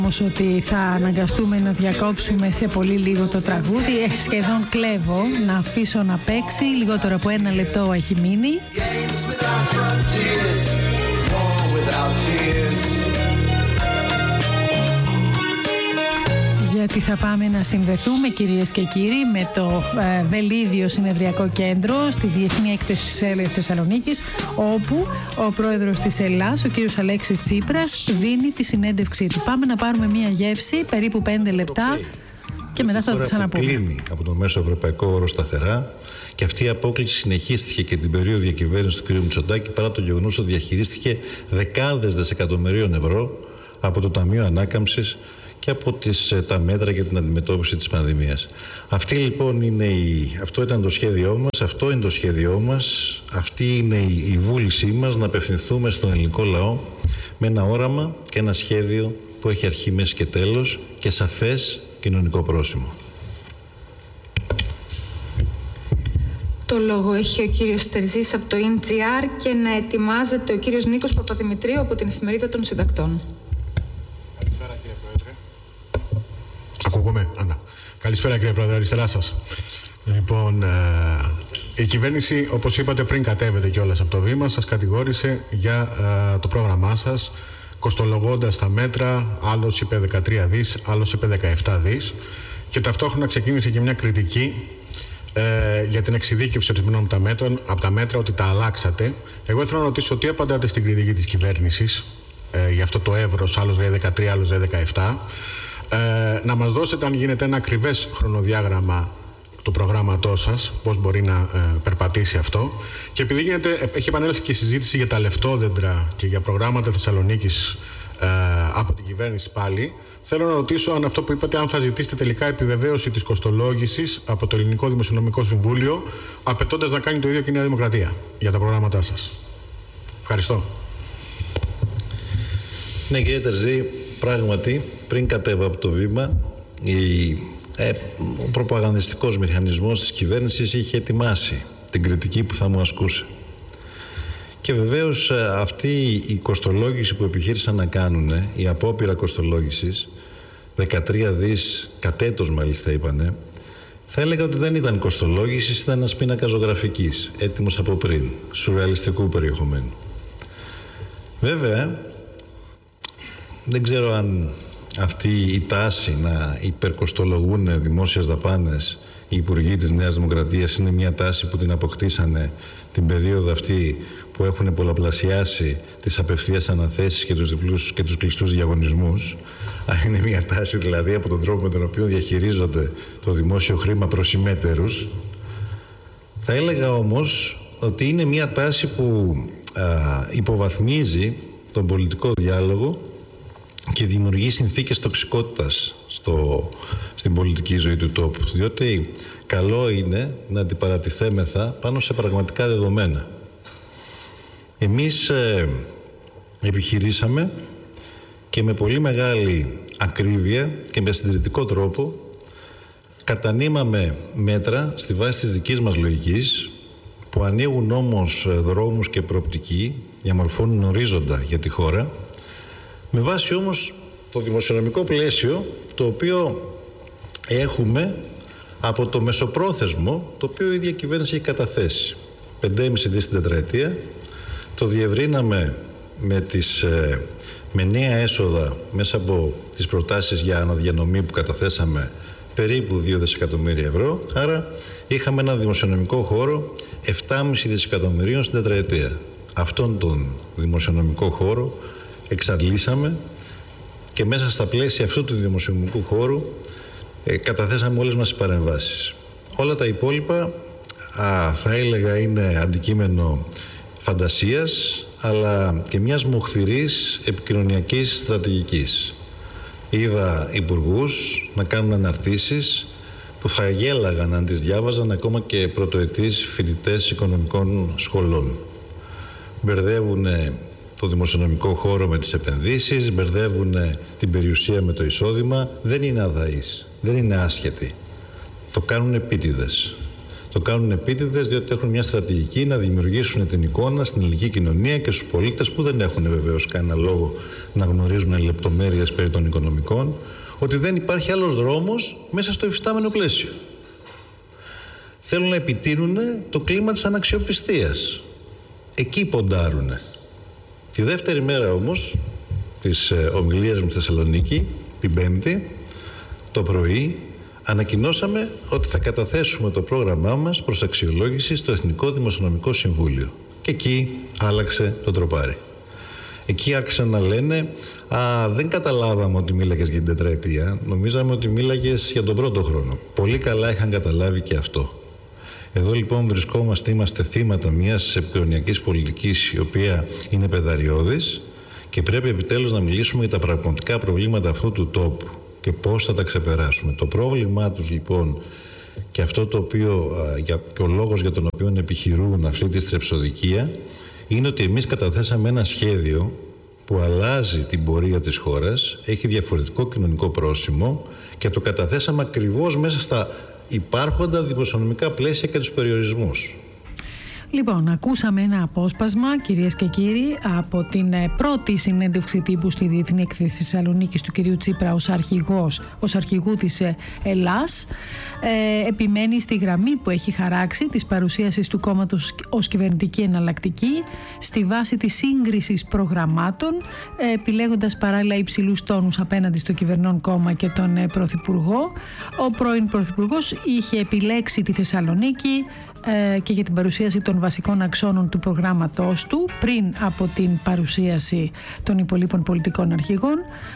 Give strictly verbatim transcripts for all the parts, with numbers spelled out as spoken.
Όμως ότι θα αναγκαστούμε να διακόψουμε σε πολύ λίγο το τραγούδι. Ε, σχεδόν κλέβω να αφήσω να παίξει. Λιγότερο από ένα λεπτό έχει μείνει. Γιατί θα πάμε να συνδεθούμε, κυρίες και κύριοι, με το ε, Βελίδιο Συνεδριακό Κέντρο στη Διεθνή Έκθεση της Θεσσαλονίκης, όπου ο πρόεδρος της Ελλάς, ο κύριος Αλέξης Τσίπρας, δίνει τη συνέντευξή του. Πάμε να πάρουμε μία γεύση, περίπου πέντε λεπτά, και μετά θα τα ξαναπούμε. Κλείνει από το μέσο ευρωπαϊκό όρο σταθερά, και αυτή η απόκληση συνεχίστηκε και την περίοδο διακυβέρνησης του κ. Μητσοτάκη, παρά το γεγονός ότι διαχειρίστηκε δεκάδες δισεκατομμυρίων ευρώ από το Ταμείο Ανάκαμψης και από τις, τα μέτρα για την αντιμετώπιση της πανδημίας. Αυτή λοιπόν είναι η, αυτό ήταν το σχέδιό μας, αυτό είναι το σχέδιό μας, αυτή είναι η, η βούλησή μας να απευθυνθούμε στον ελληνικό λαό με ένα όραμα και ένα σχέδιο που έχει αρχή, μέση και τέλος και σαφές κοινωνικό πρόσημο. Το λόγο έχει ο κύριος Τερζής από το ι εν τζι αρ και να ετοιμάζεται ο κύριος Νίκος Παπαδημητρίου από την Εφημερίδα των Συντακτών. Καλησπέρα κύριε Πρόεδρε. Ακούγομαι. Ανά. Καλησπέρα κύριε Πρόεδρε, αριστερά σας. Λοιπόν, ε, η κυβέρνηση, όπως είπατε πριν κατέβετε κιόλας από το βήμα, σας κατηγόρησε για ε, το πρόγραμμά σας, κοστολογώντας τα μέτρα, άλλος είπε δεκατρία δις, άλλος είπε δεκαεπτά δις, και ταυτόχρονα ξεκίνησε και μια κριτική ε, για την εξειδίκευση ορισμένων από τα μέτρα, από τα μέτρα ότι τα αλλάξατε. Εγώ ήθελα να ρωτήσω τι απαντάτε στην κριτική της κυβέρνησης ε, για αυτό το εύρος, άλλος λέει δεκατρία, άλλος λέει δεκαεπτά. Ε, να μας δώσετε, αν γίνεται, ένα ακριβές χρονοδιάγραμμα του προγράμματός σας, πώς μπορεί να ε, περπατήσει αυτό. Και επειδή γίνεται, έχει επανέλθει και η συζήτηση για τα λεφτόδεντρα και για προγράμματα Θεσσαλονίκης ε, από την κυβέρνηση πάλι, θέλω να ρωτήσω αν αυτό που είπατε, αν θα ζητήσετε τελικά επιβεβαίωση της κοστολόγησης από το Ελληνικό Δημοσιονομικό Συμβούλιο, απαιτώντας να κάνει το ίδιο και η Νέα Δημοκρατία για τα προγράμματά σας. Ευχαριστώ. Ναι, κύριε Τερζή, πράγματι, πριν κατέβω από το βήμα, η, ε, ο προπαγανδιστικός μηχανισμός της κυβέρνησης είχε ετοιμάσει την κριτική που θα μου ασκούσε. Και βεβαίως αυτή η κοστολόγηση που επιχείρησαν να κάνουν, η απόπειρα κοστολόγησης, δεκατρία δις κατέτος μάλιστα είπανε, θα έλεγα ότι δεν ήταν κοστολόγηση, ήταν ένας πίνακας ζωγραφικής, έτοιμος από πριν, σουρεαλιστικού περιεχομένου. Βέβαια, δεν ξέρω αν αυτή η τάση να υπερκοστολογούν δημόσιες δαπάνες οι υπουργοί της Νέας Δημοκρατίας είναι μια τάση που την αποκτήσανε την περίοδο αυτή που έχουν πολλαπλασιάσει τις απευθείας αναθέσεις και τους διπλούς και τους κλειστούς διαγωνισμούς. Είναι μια τάση δηλαδή από τον τρόπο με τον οποίο διαχειρίζονται το δημόσιο χρήμα προς ημέτερους. Θα έλεγα όμως ότι είναι μια τάση που α, υποβαθμίζει τον πολιτικό διάλογο και δημιουργεί συνθήκες τοξικότητας στο, στην πολιτική ζωή του τόπου. Διότι καλό είναι να αντιπαρατηθέμεθα πάνω σε πραγματικά δεδομένα. Εμείς ε, επιχειρήσαμε και με πολύ μεγάλη ακρίβεια και με συντηρητικό τρόπο κατανείμαμε μέτρα στη βάση της δικής μας λογικής, που ανοίγουν όμως δρόμους και προοπτική, διαμορφώνουν ορίζοντα για τη χώρα, με βάση όμως το δημοσιονομικό πλαίσιο το οποίο έχουμε από το μεσοπρόθεσμο, το οποίο η ίδια κυβέρνηση έχει καταθέσει. πέντε κόμμα πέντε δις την τετραετία, το διευρύναμε με, τις, με νέα έσοδα μέσα από τις προτάσεις για αναδιανομή που καταθέσαμε περίπου δύο δισεκατομμύρια ευρώ, άρα είχαμε ένα δημοσιονομικό χώρο επτά κόμμα πέντε δισεκατομμυρίων στην τετραετία. Αυτόν τον δημοσιονομικό χώρο εξαντλήσαμε και μέσα στα πλαίσια αυτού του δημοσιονομικού χώρου ε, καταθέσαμε όλες μας τις παρεμβάσεις. Όλα τα υπόλοιπα α, θα έλεγα είναι αντικείμενο φαντασίας, αλλά και μιας μοχθηρής επικοινωνιακής στρατηγικής. Είδα υπουργούς να κάνουν αναρτήσεις που θα γέλαγαν αν τις διάβαζαν ακόμα και πρωτοετής φοιτητές οικονομικών σχολών. Μπερδεύουν το δημοσιονομικό χώρο με τις επενδύσεις, μπερδεύουν την περιουσία με το εισόδημα. Δεν είναι αδαείς, δεν είναι άσχετοι. Το κάνουν επίτηδες. Το κάνουν επίτηδες διότι έχουν μια στρατηγική να δημιουργήσουν την εικόνα στην ελληνική κοινωνία και στους πολίτες που δεν έχουν βεβαίως κανένα λόγο να γνωρίζουν λεπτομέρειες περί των οικονομικών, ότι δεν υπάρχει άλλος δρόμος μέσα στο υφιστάμενο πλαίσιο. Θέλουν να επιτείνουν το κλίμα της αναξιοπιστίας. Εκεί ποντάρουνε. Τη δεύτερη μέρα όμως της ομιλίας μου στη Θεσσαλονίκη, την Πέμπτη, το πρωί, ανακοινώσαμε ότι θα καταθέσουμε το πρόγραμμά μας προς αξιολόγηση στο Εθνικό Δημοσιονομικό Συμβούλιο. Και εκεί άλλαξε το τροπάρι. Εκεί άρχισαν να λένε «Α, δεν καταλάβαμε ότι μίλαγες για την τετραετία, νομίζαμε ότι μίλαγες για τον πρώτο χρόνο». Πολύ καλά είχαν καταλάβει και αυτό. Εδώ λοιπόν βρισκόμαστε, είμαστε θύματα μιας επικοινωνιακής πολιτικής η οποία είναι πεδαριώδης και πρέπει επιτέλους να μιλήσουμε για τα πραγματικά προβλήματα αυτού του τόπου και πώς θα τα ξεπεράσουμε. Το πρόβλημά τους λοιπόν και αυτό το οποίο για, και ο λόγος για τον οποίο επιχειρούν αυτή τη στρεψοδικία είναι ότι εμείς καταθέσαμε ένα σχέδιο που αλλάζει την πορεία της χώρας, έχει διαφορετικό κοινωνικό πρόσημο και το καταθέσαμε ακριβώς μέσα στα υπάρχοντα δημοσιονομικά πλαίσια και τους περιορισμούς. Λοιπόν, ακούσαμε ένα απόσπασμα, κυρίες και κύριοι, από την πρώτη συνέντευξη τύπου στη Διεθνή Έκθεση της Θεσσαλονίκης του κυρίου Τσίπρα ως αρχηγός, ως αρχηγού της Ελλάς. Ε, επιμένει στη γραμμή που έχει χαράξει της παρουσίασης του κόμματος ως κυβερνητική εναλλακτική, στη βάση της σύγκρισης προγραμμάτων, ε, επιλέγοντας παράλληλα υψηλούς τόνους απέναντι στο κυβερνών κόμμα και τον ε, Πρωθυπουργό. Ο πρώην Πρωθυπουργός είχε επιλέξει τη Θεσσαλονίκη και για την παρουσίαση των βασικών αξώνων του προγράμματός του πριν από την παρουσίαση των υπολείπων πολιτικών αρχηγών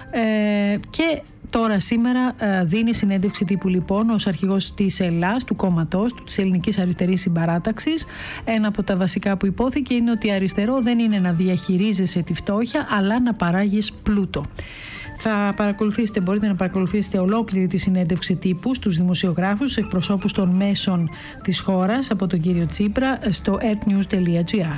και τώρα σήμερα δίνει συνέντευξη τύπου λοιπόν ως αρχηγός της Ελλάς, του κόμματός του, της Ελληνικής Αριστερής Συμπαράταξης. Ένα από τα βασικά που υπόθηκε είναι ότι αριστερό δεν είναι να διαχειρίζεσαι τη φτώχεια αλλά να παράγεις πλούτο. Θα παρακολουθήσετε, μπορείτε να παρακολουθήσετε ολόκληρη τη συνέντευξη τύπου στους δημοσιογράφους, στους εκπροσώπους των μέσων της χώρας από τον κύριο Τσίπρα στο earthnews τελεία gr.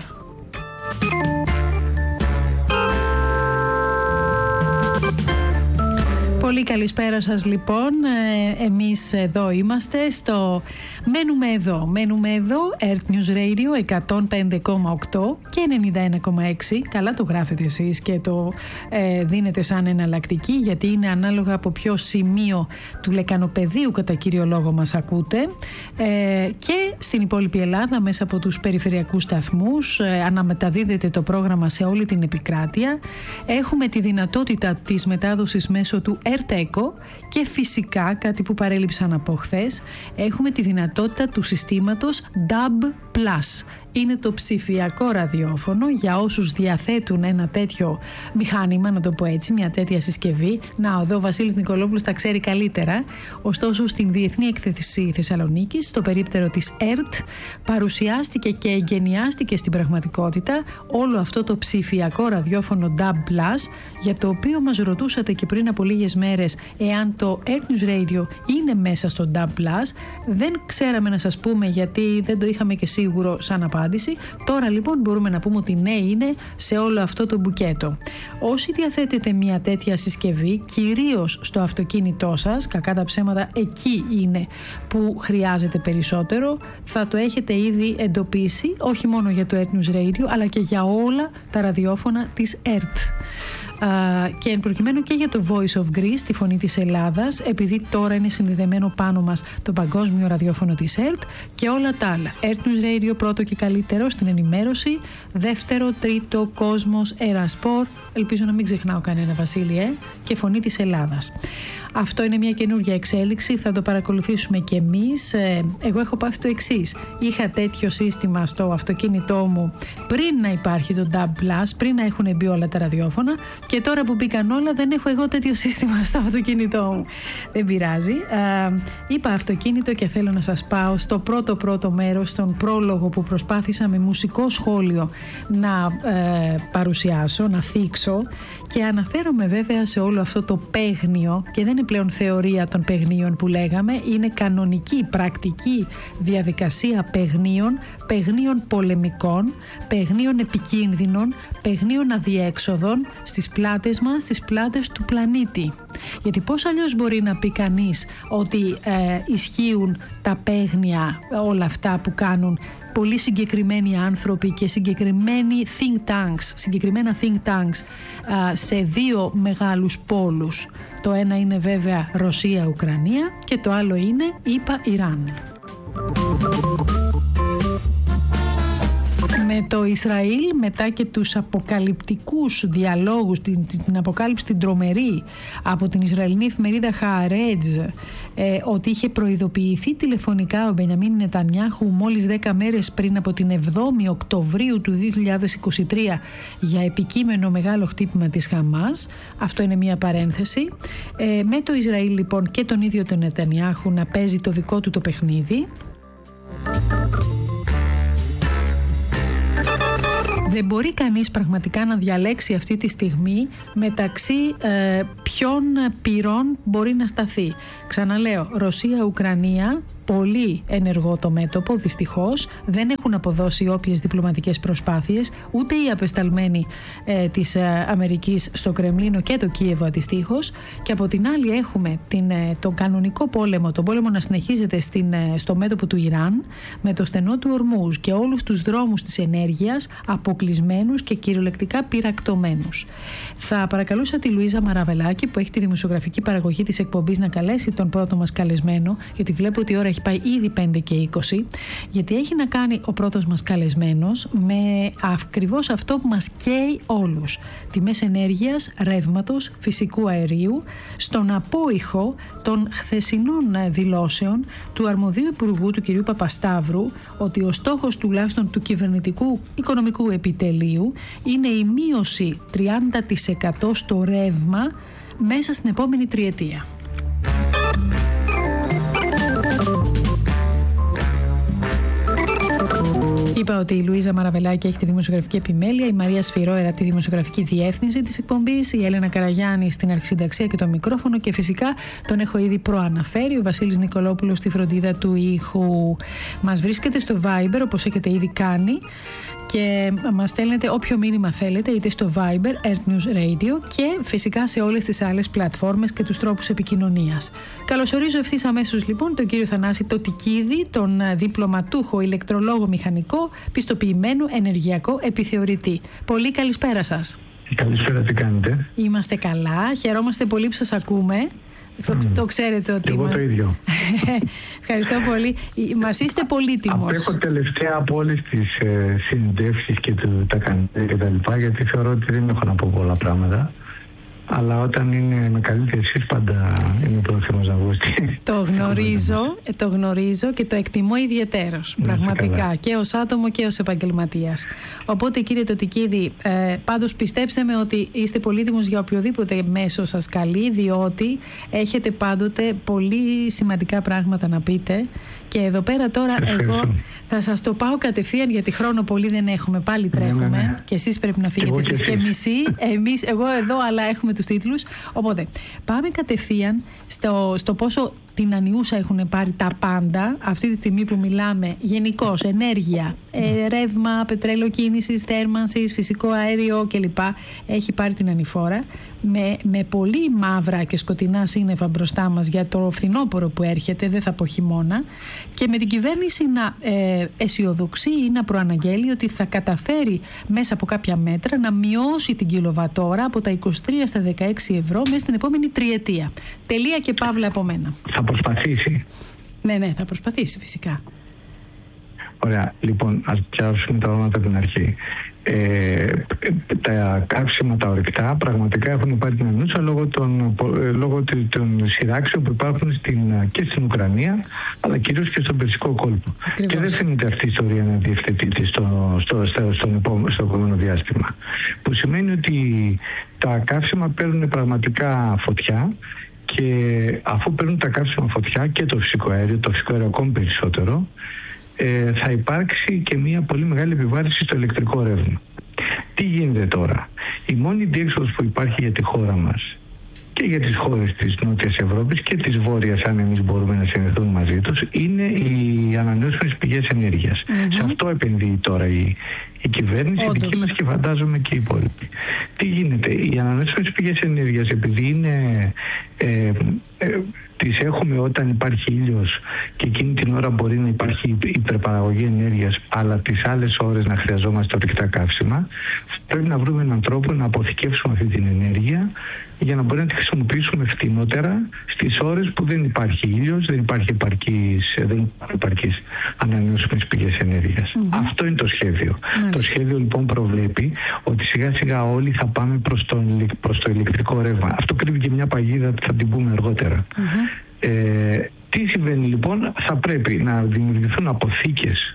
Πολύ καλησπέρα σας λοιπόν, εμείς εδώ είμαστε στο Μένουμε εδώ, μένουμε εδώ, Earth News Radio εκατόν πέντε κόμμα οκτώ και ενενήντα ένα κόμμα έξι, καλά το γράφετε εσείς και το ε, δίνετε σαν εναλλακτική γιατί είναι ανάλογα από ποιο σημείο του λεκανοπεδίου κατά κύριο λόγο μας ακούτε ε, και στην υπόλοιπη Ελλάδα μέσα από τους περιφερειακούς σταθμούς ε, αναμεταδίδεται το πρόγραμμα σε όλη την επικράτεια. Έχουμε τη δυνατότητα της μετάδοσης μέσω του Ερτέκο και φυσικά κάτι που παρέλειψαν από χθες, έχουμε τη δυνατότητα του συστήματος ντάμπ πλας. Είναι το ψηφιακό ραδιόφωνο για όσους διαθέτουν ένα τέτοιο μηχάνημα, να το πω έτσι, μια τέτοια συσκευή. Να, εδώ ο Βασίλης Νικολόπουλος τα ξέρει καλύτερα. Ωστόσο, στην Διεθνή Έκθεση Θεσσαλονίκης, στο περίπτερο της ΕΡΤ, παρουσιάστηκε και εγκαινιάστηκε στην πραγματικότητα όλο αυτό το ψηφιακό ραδιόφωνο ντάμπ πλας, για το οποίο μας ρωτούσατε και πριν από λίγες μέρες εάν το Earth News Radio είναι μέσα στο ντάμπ πλας. Δεν ξέραμε να σας πούμε γιατί δεν το είχαμε και σίγουρο σαν απάντηση. Τώρα λοιπόν μπορούμε να πούμε ότι ναι, είναι σε όλο αυτό το μπουκέτο. Όσοι διαθέτετε μια τέτοια συσκευή, κυρίως στο αυτοκίνητό σας, κακά τα ψέματα εκεί είναι που χρειάζεται περισσότερο, θα το έχετε ήδη εντοπίσει, όχι μόνο για το Earth News Radio αλλά και για όλα τα ραδιόφωνα της ΕΡΤ. Uh, και εν προκειμένου και για το Voice of Greece, τη φωνή της Ελλάδας, επειδή τώρα είναι συνδεδεμένο πάνω μας το παγκόσμιο ραδιόφωνο της ΕΡΤ και όλα τα άλλα. Earth News Radio πρώτο και καλύτερο στην ενημέρωση, δεύτερο, τρίτο, Κόσμος, Ερασπορ, ελπίζω να μην ξεχνάω κανένα Βασίλη, ε, και φωνή της Ελλάδας. Αυτό είναι μια καινούργια εξέλιξη, θα το παρακολουθήσουμε και εμείς. Εγώ έχω πάθει το εξής. Είχα τέτοιο σύστημα στο αυτοκίνητό μου πριν να υπάρχει το ντάμπ πλας, πριν να έχουν μπει όλα τα ραδιόφωνα και τώρα που μπήκαν όλα δεν έχω εγώ τέτοιο σύστημα στο αυτοκίνητό μου. Δεν πειράζει. Α, είπα αυτοκίνητο και θέλω να σας πάω στο πρώτο πρώτο μέρος, στον πρόλογο που προσπάθησα με μουσικό σχόλιο να ε, παρουσιάσω, να θίξω και αναφέρομαι βέβαια σε όλο αυτό το παίγνιο και δεν είναι πλέον θεωρία των παιγνίων που λέγαμε, είναι κανονική, πρακτική διαδικασία παιγνίων, παιγνίων πολεμικών, παιγνίων επικίνδυνων, παιγνίων αδιέξοδων στις πλάτες μας, στις πλάτες του πλανήτη. Γιατί πώς αλλιώς μπορεί να πει κανείς ότι ε, ισχύουν τα παίγνια, όλα αυτά που κάνουν πολύ συγκεκριμένοι άνθρωποι και συγκεκριμένοι think tanks, συγκεκριμένα think tanks α, σε δύο μεγάλους πόλους. Το ένα είναι βέβαια Ρωσία-Ουκρανία και το άλλο είναι ΗΠΑ-Ιράν. Με το Ισραήλ, μετά και τους αποκαλυπτικούς διαλόγους, την, την αποκάλυψη την τρομερή από την Ισραηλινή εφημερίδα Χααρέτζ, ε, ότι είχε προειδοποιηθεί τηλεφωνικά ο Μπενιαμίν Νετανιάχου μόλις δέκα μέρες πριν από την εβδόμη Οκτωβρίου του δύο χιλιάδες είκοσι τρία για επικείμενο μεγάλο χτύπημα της Χαμάς. Αυτό είναι μια παρένθεση. Ε, με το Ισραήλ λοιπόν και τον ίδιο τον Νετανιάχου να παίζει το δικό του το παιχνίδι. Δεν μπορεί κανείς πραγματικά να διαλέξει αυτή τη στιγμή μεταξύ ε, ποιων πυρών μπορεί να σταθεί. Ξαναλέω, Ρωσία-Ουκρανία, πολύ ενεργό το μέτωπο, δυστυχώς. Δεν έχουν αποδώσει όποιες διπλωματικές προσπάθειες, ούτε οι απεσταλμένοι ε, της ε, Αμερικής στο Κρεμλίνο και το Κίεβο αντιστοίχως. Και από την άλλη έχουμε την, ε, τον κανονικό πόλεμο, τον πόλεμο να συνεχίζεται στην, ε, στο μέτωπο του Ιράν, με το στενό του Ορμούζ και όλους τους δρόμους της ενέργειας αποκλεισμένους και κυριολεκτικά πυρακτωμένους. Θα παρακαλούσα τη Λουίζα Μαραβελάκη, που έχει τη δημοσιογραφική παραγωγή της εκπομπής, να καλέσει τον πρώτο μας καλεσμένο, γιατί βλέπω ότι η ώρα έχει πάει ήδη πέντε και είκοσι, γιατί έχει να κάνει ο πρώτος μας καλεσμένος με ακριβώς αυτό που μας καίει όλους. Τιμές ενέργειας, ρεύματος, φυσικού αερίου, στον απόϊχο των χθεσινών δηλώσεων του αρμοδίου υπουργού, του κυρίου Παπασταύρου, ότι ο στόχος τουλάχιστον του κυβερνητικού οικονομικού επιτελείου είναι η μείωση τριάντα τοις εκατό στο ρεύμα μέσα στην επόμενη τριετία. Είπα ότι η Λουίζα Μαραβελάκη έχει τη δημοσιογραφική επιμέλεια, η Μαρία Σφυρόερα τη δημοσιογραφική διεύθυνση της εκπομπής, η Έλενα Καραγιάννη στην αρχισυνταξία και το μικρόφωνο και φυσικά τον έχω ήδη προαναφέρει, ο Βασίλης Νικολόπουλος στη φροντίδα του ήχου. Μας βρίσκεται στο Viber όπως έχετε ήδη κάνει και μας στέλνετε όποιο μήνυμα θέλετε, είτε στο Viber, Earth News Radio και φυσικά σε όλες τις άλλες πλατφόρμες και τους τρόπους επικοινωνίας. Καλωσορίζω ευθύς αμέσως λοιπόν τον κύριο Θανάση Τοτικίδη, τον διπλωματούχο ηλεκτρολόγο μηχανικό, πιστοποιημένο ενεργειακό επιθεωρητή. Πολύ καλησπέρα σας. Καλησπέρα, τι κάνετε? Είμαστε καλά, χαιρόμαστε πολύ που σας ακούμε. Το, mm. το ξέρετε ότι... Εγώ το ίδιο. Ευχαριστώ πολύ. Μας είστε πολύτιμος. Απέχω τελευταία από όλες τις ε, συνεντεύξεις και του, τα κανάλια και τα λοιπά, γιατί θεωρώ ότι δεν έχω να πω πολλά πράγματα. Αλλά όταν είναι με καλύτερη εσείς πάντα είναι πρόθυμος να βγω. Το γνωρίζω, το γνωρίζω και το εκτιμώ ιδιαιτέρως, πραγματικά, και ως άτομο και ως επαγγελματίας. Οπότε κύριε Τοτικίδη, ε, πάντως πιστέψτε με ότι είστε πολύτιμος για οποιοδήποτε μέσο σας καλεί, διότι έχετε πάντοτε πολύ σημαντικά πράγματα να πείτε. Και εδώ πέρα τώρα εγώ θα σας το πάω κατευθείαν, γιατί χρόνο πολύ δεν έχουμε, πάλι τρέχουμε, ναι, ναι, ναι. Και εσείς πρέπει να φύγετε στις και μισή, εμείς, εγώ εδώ, αλλά έχουμε τους τίτλους. Οπότε πάμε κατευθείαν στο, στο πόσο την ανιούσα έχουν πάρει τα πάντα αυτή τη στιγμή που μιλάμε, γενικώς ενέργεια, ε, ρεύμα, πετρέλαιο κίνησης, θέρμανσης, φυσικό αέριο κλπ. Έχει πάρει την ανηφόρα με, με πολύ μαύρα και σκοτεινά σύννεφα μπροστά μας για το φθινόπωρο που έρχεται, δεν θα πω χειμώνα, και με την κυβέρνηση να ε, αισιοδοξεί ή να προαναγγέλει ότι θα καταφέρει μέσα από κάποια μέτρα να μειώσει την κιλοβατόρα από τα είκοσι τρία στα δεκαέξι ευρώ μέσα στην επόμενη τριετία. Τελεία και παύλα από μένα. Θα προσπαθήσει. Ναι, ναι, θα προσπαθήσει φυσικά. Ωραία, λοιπόν, ας πιάσουμε τα όνοματα από την αρχή. Ε, τα καύσιμα, τα ορυκτά, πραγματικά έχουν πάρει την ανούσα λόγω των, λόγω των σειράξεων που υπάρχουν στην, και στην Ουκρανία, αλλά κυρίως και στον Περσικό κόλπο. Ακριβώς. Και δεν φαίνεται αυτή η ιστορία να διευθετείται στο, στο, στο, στο, επόμενο, στο επόμενο διάστημα. Που σημαίνει ότι τα καύσιμα παίρνουν πραγματικά φωτιά. Και αφού παίρνουν τα καύσιμα φωτιά και το φυσικό αέριο, το φυσικό αέριο ακόμη περισσότερο, ε, θα υπάρξει και μια πολύ μεγάλη επιβάρυνση στο ηλεκτρικό ρεύμα. Τι γίνεται τώρα? Η μόνη διέξοδος που υπάρχει για τη χώρα μας και για τις χώρες της Νότιας Ευρώπης και της Βόρειας, αν εμείς μπορούμε να συνδεθούμε μαζί τους, είναι οι ανανεώσιμες πηγές ενέργειας. Mm-hmm. Σε αυτό επενδύει τώρα η, η κυβέρνηση, η δική μας και φαντάζομαι και οι υπόλοιποι. Τι γίνεται, οι ανανεώσιμες πηγές ενέργειας, επειδή είναι... Ε, ε, τις έχουμε όταν υπάρχει ήλιος και εκείνη την ώρα μπορεί να υπάρχει υπερπαραγωγή ενέργειας, αλλά τις άλλες ώρες να χρειαζόμαστε ορυκτά καύσιμα, πρέπει να βρούμε έναν τρόπο να αποθηκεύσουμε αυτή την ενέργεια για να μπορούμε να τη χρησιμοποιήσουμε φτηνότερα στις ώρες που δεν υπάρχει ήλιος, δεν υπάρχει επαρκής, δεν υπάρχει επαρκής ανανεώσιμες πηγές ενέργειας. Mm-hmm. Αυτό είναι το σχέδιο. Mm-hmm. Το σχέδιο λοιπόν προβλέπει ότι σιγά σιγά όλοι θα πάμε προς, τον, προς το ηλεκτρικό ρεύμα. Αυτό κρύβει και μια παγίδα που θα την πούμε αργότερα. Mm-hmm. Ε, τι συμβαίνει λοιπόν, θα πρέπει να δημιουργηθούν αποθήκες,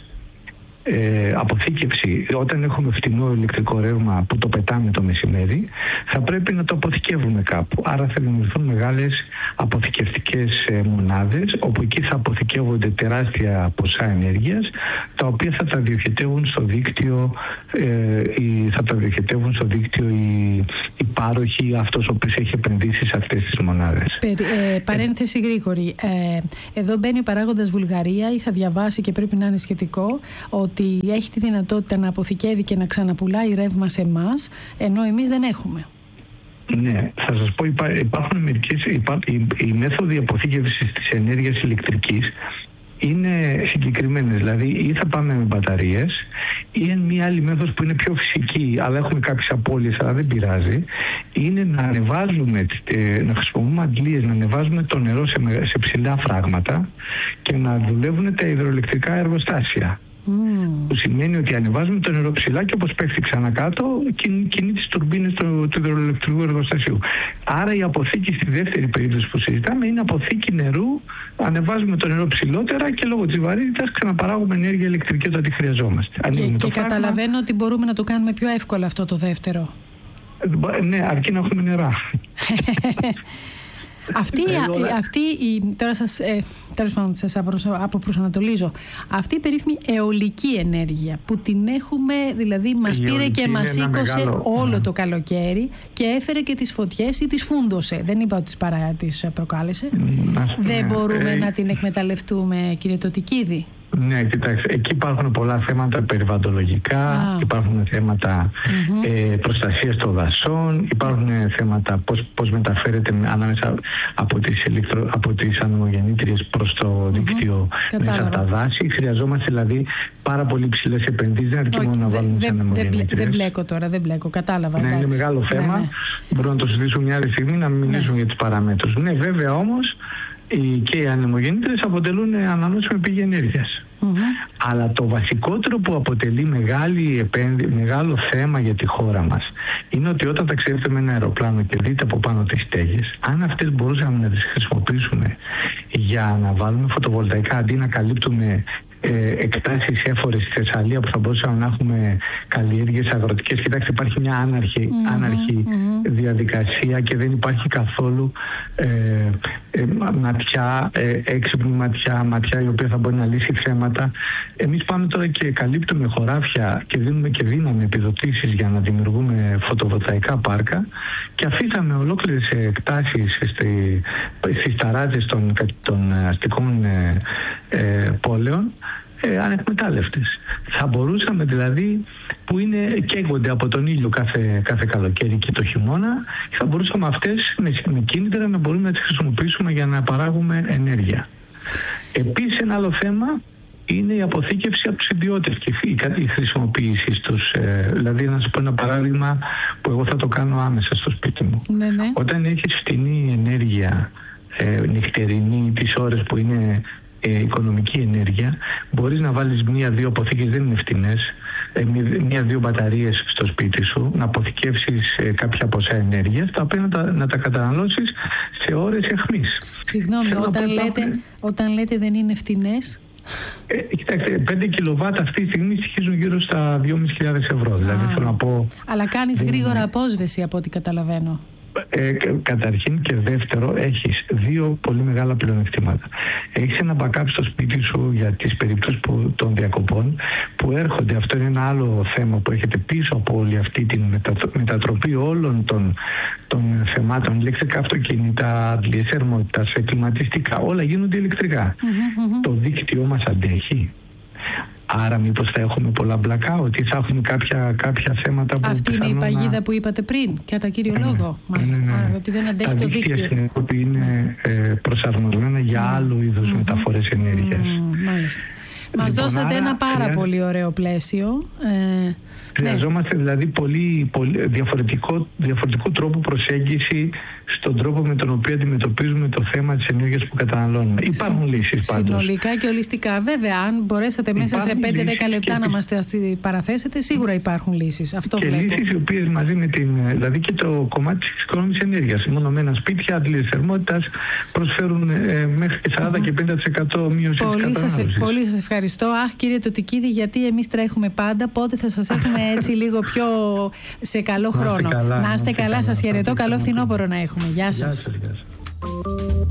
ε, αποθήκευση. Όταν έχουμε φτηνό ηλεκτρικό ρεύμα που το πετάμε το μεσημέρι, θα πρέπει να το αποθηκεύουμε κάπου. Άρα θα δημιουργηθούν μεγάλες αποθηκευτικές ε, μονάδες, όπου εκεί θα αποθηκεύονται τεράστια ποσά ενέργειας, τα οποία θα τα διοχετεύουν στο δίκτυο, ε, οι, θα τα διοχετεύουν στο δίκτυο οι, οι πάροχοι, αυτός ο οποίος έχει επενδύσει σε αυτές τις μονάδες. Περι, ε, παρένθεση γρήγορη. Ε, εδώ μπαίνει ο παράγοντας Βουλγαρία. Είχα διαβάσει και πρέπει να είναι σχετικό ότι έχει τη δυνατότητα να αποθηκεύει και να ξαναπουλάει ρεύμα σε εμάς, ενώ εμείς δεν έχουμε. Ναι, θα σας πω, υπά, υπάρχουν μερικές, υπά, οι, οι μέθοδοι αποθήκευσης της ενέργειας ηλεκτρικής είναι συγκεκριμένες, δηλαδή ή θα πάμε με μπαταρίες ή εν μία άλλη μέθοδος που είναι πιο φυσική, αλλά έχουμε κάποιες απώλειες, αλλά δεν πειράζει, είναι να ανεβάζουμε, να χρησιμοποιούμε αντλίες, να ανεβάζουμε το νερό σε, σε ψηλά φράγματα και να δουλεύουν τα υδροελεκτρικά εργοστάσια. Mm. Που σημαίνει ότι ανεβάζουμε το νερό ψηλά και όπως πέφτει ξανά κάτω κινεί, κινεί τις τουρμπίνες του, του υδροελεκτρικού εργοστασίου. Άρα η αποθήκη στη δεύτερη περίπτωση που συζητάμε είναι αποθήκη νερού. Ανεβάζουμε το νερό ψηλότερα και λόγω της βαρύτητας ξαναπαράγουμε ενέργεια ηλεκτρική όταν τη χρειαζόμαστε. Και, και φράγμα, καταλαβαίνω ότι μπορούμε να το κάνουμε πιο εύκολα αυτό το δεύτερο. Ναι, αρκεί να έχουμε νερά. Αυτή, ε, αυτή η, τώρα σας, ε, τέλος πάντων σας αποπροσανατολίζω, αυτή η περίφημη αιωλική ενέργεια που την έχουμε, δηλαδή μας η πήρε και μας σήκωσε μεγάλο... όλο το καλοκαίρι και έφερε και τις φωτιές ή τις φούντωσε, δεν είπα ότι τις, παρά, τις προκάλεσε. Mm, δεν μπορούμε ε, να την εκμεταλλευτούμε, κύριε Τωτικίδη? Ναι, κοιτάξτε, εκεί υπάρχουν πολλά θέματα περιβαλλοντολογικά, ah. υπάρχουν θέματα mm-hmm. ε, προστασίας των δασών, υπάρχουν θέματα πώς, πώς μεταφέρεται ανάμεσα από τις, ηλεκτρο, από τις ανεμογεννήτριες προς το mm-hmm. δίκτυο μέσα από τα δάση. Χρειαζόμαστε δηλαδή πάρα πολύ ψηλές επενδύσεις, δεν αρκεί μόνο να βάλουμε τις ανεμογεννήτριες. Δεν μπλέκω τώρα, δεν μπλέκω, κατάλαβα. Ναι, είναι μεγάλο θέμα, ναι, ναι. Μπορούμε να το συζητήσουμε μια άλλη στιγμή, να μιλήσουμε ναι. για τις παραμέτρους. Ναι, βέβαια όμως, και οι ανεμογεννήτριες αποτελούν ανανεώσιμη πηγή ενέργειας. Mm-hmm. Αλλά το βασικότερο που αποτελεί μεγάλη επένδυ, μεγάλο θέμα για τη χώρα μας είναι ότι όταν ταξιδεύετε με ένα αεροπλάνο και δείτε από πάνω τις στέγες, αν αυτές μπορούσαμε να τις χρησιμοποιήσουμε για να βάλουμε φωτοβολταϊκά αντί να καλύπτουμε ε, εκτάσεις έφορες στη Θεσσαλία που θα μπορούσαμε να έχουμε καλλιέργειες αγροτικές. Κοιτάξτε, υπάρχει μια άναρχη, mm-hmm, άναρχη mm-hmm. διαδικασία και δεν υπάρχει καθόλου ε, ε, ματιά, ε, έξυπνη ματιά, ματιά η οποία θα μπορεί να λύσει θέματα. Εμείς πάμε τώρα και καλύπτουμε χωράφια και δίνουμε και δίναμε επιδοτήσεις για να δημιουργούμε φωτοβολταϊκά πάρκα και αφήσαμε ολόκληρες εκτάσεις στη, στις ταράτζες των, των αστικών ε, ε, πόλεων Ε, ανεκμετάλλευτες. Θα μπορούσαμε δηλαδή, που είναι, καίγονται από τον ήλιο κάθε, κάθε καλοκαίρι και το χειμώνα, θα μπορούσαμε αυτές με, με κίνητρα να μπορούμε να τις χρησιμοποιήσουμε για να παράγουμε ενέργεια. Επίσης ένα άλλο θέμα είναι η αποθήκευση από τους ιδιώτες και η χρησιμοποίησή τους. Ε, δηλαδή να σας πω ένα παράδειγμα που εγώ θα το κάνω άμεσα στο σπίτι μου. Ναι, ναι. Όταν έχεις φτηνή ενέργεια ε, νυχτερινή τις ώρες που είναι Ε, οικονομική ενέργεια, μπορείς να βάλεις μία-δύο αποθήκες, δεν είναι φτηνές, ε, μία-δύο μπαταρίες στο σπίτι σου, να αποθηκεύσεις ε, κάποια ποσά ενέργειας, τα οποία να τα, να τα καταναλώσεις σε ώρες αιχμής. Συγγνώμη, όταν λέτε, υπάρχουν... όταν λέτε δεν είναι φτηνές... Ε, κοιτάξτε, πέντε κιλοβάτ αυτή τη στιγμή στοιχίζουν γύρω στα δυόμισι χιλιάδες ευρώ. Δηλαδή, θέλω να πω, αλλά κάνεις δεν... γρήγορα απόσβεση από ό,τι καταλαβαίνω. Ε, καταρχήν και δεύτερο, έχεις δύο πολύ μεγάλα πλεονεκτήματα. Έχεις ένα backup στο σπίτι σου για τις περιπτώσεις που, των διακοπών που έρχονται. Αυτό είναι ένα άλλο θέμα που έχετε πίσω από όλη αυτή τη μετατροπή όλων των, των θεμάτων. Ηλεκτρικά αυτοκίνητα, αντλίες θερμότητας, κλιματιστικά, όλα γίνονται ηλεκτρικά. Mm-hmm. Το δίκτυό μας αντέχει. Άρα μήπως θα έχουμε πολλά blackout, ότι θα έχουμε κάποια, κάποια θέματα που... Αυτή είναι η παγίδα να... που είπατε πριν, κατά κύριο ναι, λόγο, μάλιστα, ναι, ναι. Ότι δεν αντέχει τα το δίκτυο. Τα δίκτυα στην είναι ε, προσαρμοσμένα για mm. άλλου είδους mm. μεταφορές ενέργειας. Mm, μάλιστα. Μας λοιπόν, δώσατε άρα, ένα πάρα χρειά... πολύ ωραίο πλαίσιο. Ε, Χρειαζόμαστε ναι. δηλαδή πολύ, πολύ διαφορετικό, διαφορετικό τρόπο προσέγγιση στον τρόπο με τον οποίο αντιμετωπίζουμε το θέμα της ενέργειας που καταναλώνουμε. Υπάρχουν λύσεις πάντως. Συνολικά και ολιστικά. Βέβαια, αν μπορέσατε μέσα υπάρχουν σε πέντε δέκα λεπτά και... να μας παραθέσετε, σίγουρα υπάρχουν λύσεις. Αυτό και βλέπω. λύσεις οι οποίες μαζί με την... Δηλαδή και το κομμάτι της εξοικονόμησης ενέργειας. Μονομένα σπίτια, αντλίες θερμότητας προσφέρουν ε, μέχρι σαράντα mm-hmm. και πενήντα τοις εκατό μείωση της κατανάλωσης. Πολύ σας ευχαριστώ. Αχ, κύριε Τωτικίδη, γιατί εμείς τρέχουμε πάντα. Πότε θα σας έχουμε έτσι λίγο πιο σε καλό χρόνο. Να είστε καλά, σας χαιρετώ. Καλό φθινόπωρο να έχουμε. Γεια σας.